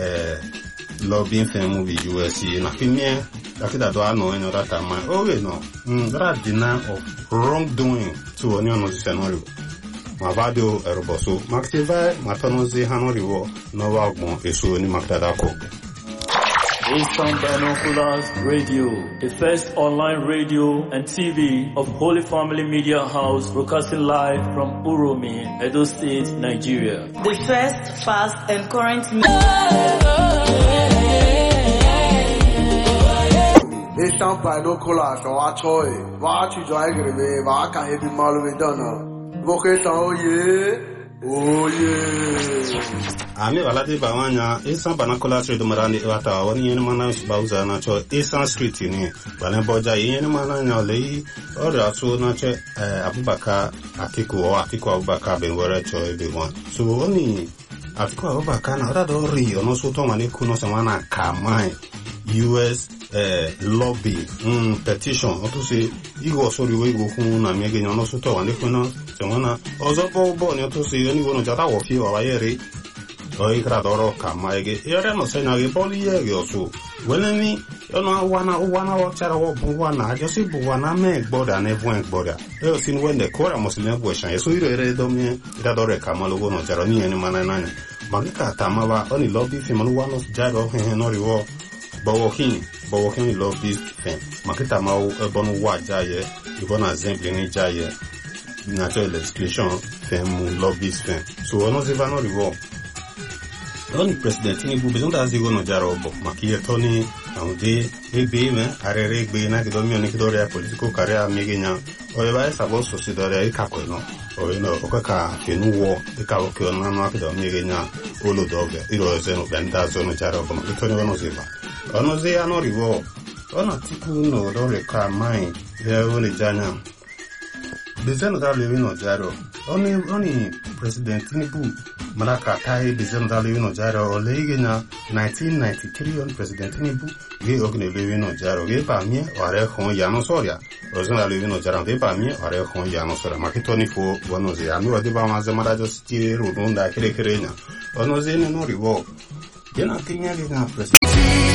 lobbying firm with US na premier that do know any other time. Oh we no. There are denial of wrongdoing to any on the scenario. Mavado eroboso Maxiva Matonozi Hanoriwo Nova Bon Esu ni Makdadako. Eastern Binoculars Radio, the first online radio and TV of Holy Family Media House, broadcasting live from Uromi, Edo State, Nigeria. The first, fast and current Eastern Binoculars, Wachoy, Wachu Joy, Waka Heavy Maluidana. Vocation, oh yeah. Ami walati bawanya Eastern Binoculars Radio marani wata wani yeni mana bauza na cho Eastern Street ni balen boja yeni mana nyole ori aso na cho Abubakar Atiku Abubakar benwere cho everyone. So oni Atiku Abubakar na oda do ri ono so to mani kuno semana kamai US lobby petition oto se igo sori we go kun na mege nyono so to wani kuno semana ozo bo ni oto se oni wono jata wo fi wa yere o ikradoro kamaege yere no se na ge boli yege oso weleni ono wana wo chara wo buwana josi buwana me gboda na evwen gboda e sin wende kora muslim question eso ire do mi ikradoro kamalo wono chara ni eni mana nani magika tamawa oni lobby fi manu wano jaro he no riwo Bowokin lobby fen makita ma bonu wa jaye ibona zemple ni jaye natural legislation fen mu lobby fen so ono ze vano rivo oni president ni bu bezoin da zigo no jarobo makiye toni ande ebe me arere gbe na kido mi oni kido re political career megenya o ba sabo so si dore ka ko no o no o ka fenu wo de ka o ko na no kido megenya olo doge iro ze no benda zo no jarobo makitoni wono ziva ono ze anorivo ono tiku no dore ka mai ya woni jana bezeno da lewi no jaro oni president Tinubu malaka tai bezeno da lewi no jaro olege na 1993 on president Tinubu ge ogne lewi no jaro ge pa mi ore khon ya no soria ozon da lewi no jaro ge pa mi ore khon ya no soria makitoni fo wono ze ami wadi ba ma ze mara jo sti ru dunda kire nya ono ze no rivo gena kinya ge na president